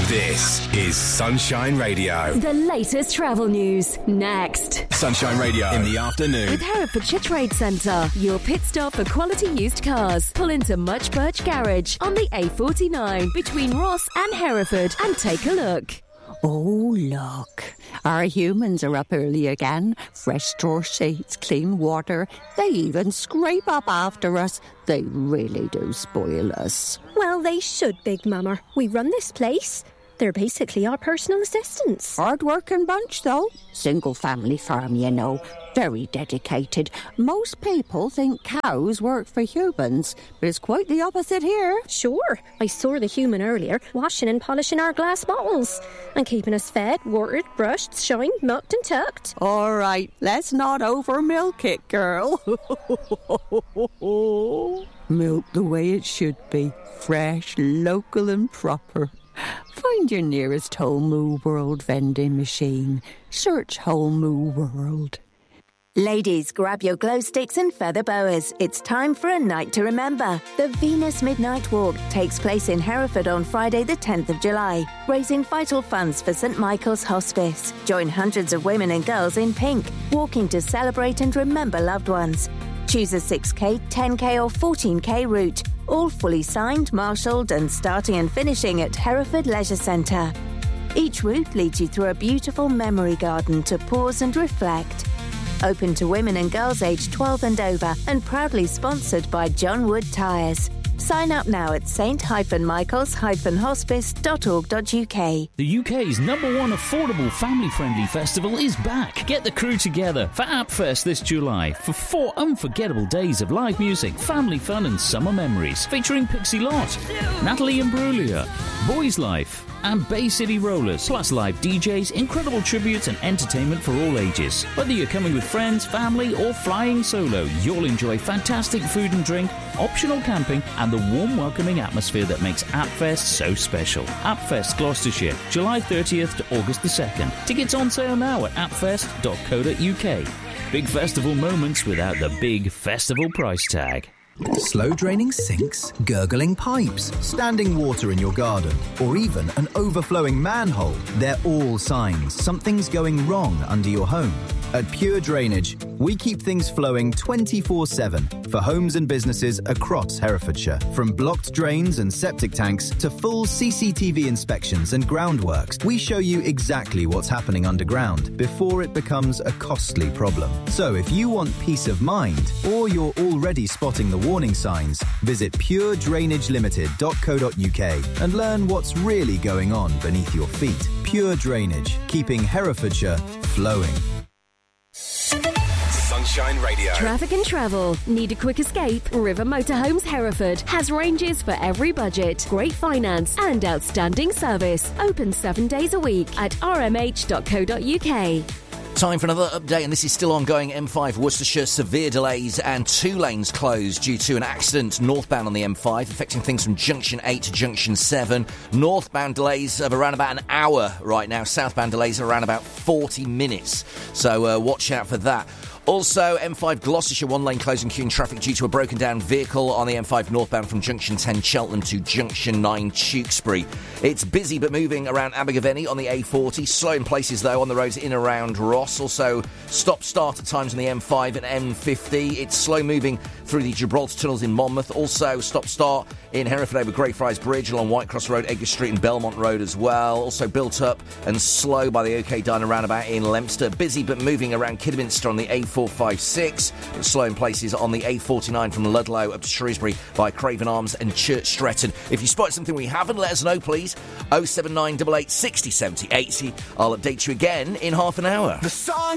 This is Sunshine Radio. The latest travel news, next. Sunshine Radio in the afternoon. With Herefordshire Trade Centre, your pit stop for quality used cars. Pull into Much Birch Garage on the A49 between Ross and Hereford and take a look. Oh, look. Our humans are up early again. Fresh straw sheets, clean water. They even scrape up after us. They really do spoil us. Well, they should, Big Mama. We run this place. They're basically our personal assistants. Hard-working bunch, though. Single-family farm, you know. Very dedicated. Most people think cows work for humans, but it's quite the opposite here. Sure. I saw the human earlier, washing and polishing our glass bottles and keeping us fed, watered, brushed, shined, mucked and tucked. All right, let's not over-milk it, girl. Milk the way it should be. Fresh, local and proper. Find your nearest Whole Moo World vending machine. Search Whole Moo World. Ladies, grab your glow sticks and feather boas. It's time for a night to remember. The Venus Midnight Walk takes place in Hereford on Friday the 10th of July, raising vital funds for St Michael's Hospice. Join hundreds of women and girls in pink, walking to celebrate and remember loved ones. Choose a 6K, 10K or 14K route, all fully signed, marshalled and starting and finishing at Hereford Leisure Centre. Each route leads you through a beautiful memory garden to pause and reflect. Open to women and girls aged 12 and over and proudly sponsored by John Wood Tyres. Sign up now at st-michaels-hospice.org.uk. The UK's #1 affordable family-friendly festival is back. Get the crew together for AppFest this July for 4 unforgettable days of live music, family fun and summer memories. Featuring Pixie Lott, Natalie Imbruglia, Boys Life and Bay City Rollers, plus live DJs, incredible tributes and entertainment for all ages. Whether you're coming with friends, family or flying solo, you'll enjoy fantastic food and drink, optional camping and the warm welcoming atmosphere that makes AppFest so special. AppFest Gloucestershire, July 30th to August the 2nd. Tickets on sale now at appfest.co.uk. Big festival moments without the big festival price tag. Slow draining sinks, gurgling pipes, standing water in your garden, or even an overflowing manhole. They're all signs something's going wrong under your home. At Pure Drainage, we keep things flowing 24/7 for homes and businesses across Herefordshire. From blocked drains and septic tanks to full CCTV inspections and groundworks, we show you exactly what's happening underground before it becomes a costly problem. So if you want peace of mind, or you're already spotting the warning signs, visit puredrainagelimited.co.uk and learn what's really going on beneath your feet. Pure Drainage, keeping Herefordshire flowing. Sunshine Radio. Traffic and travel. Need a quick escape? River Motorhomes Hereford has ranges for every budget, great finance and outstanding service. Open 7 days a week at rmh.co.uk. Time for another update, and this is still ongoing. M5 Worcestershire, severe delays and 2 lanes closed due to an accident northbound on the M5, affecting things from Junction 8 to Junction 7. Northbound delays of around about an hour right now. Southbound delays are around about 40 minutes. So watch out for that. Also, M5 Gloucestershire, 1 lane closing queue in traffic due to a broken down vehicle on the M5 northbound from Junction 10 Cheltenham to Junction 9 Tewkesbury. It's busy but moving around Abergavenny on the A40. Slow in places though on the roads in around Ross. Also, stop-start at times on the M5 and M50. It's slow moving through the Gibraltar tunnels in Monmouth. Also, stop-start in Hereford over Greyfriars Bridge, along Whitecross Road, Edgar Street and Belmont Road as well. Also built up and slow by the OK Diner roundabout in Leominster. Busy but moving around Kidderminster on the A456. But slow in places on the A49 from Ludlow up to Shrewsbury by Craven Arms and Church Stretton. If you spot something we haven't, let us know, please. 07988 60 70 80. I'll update you again in half an hour. The song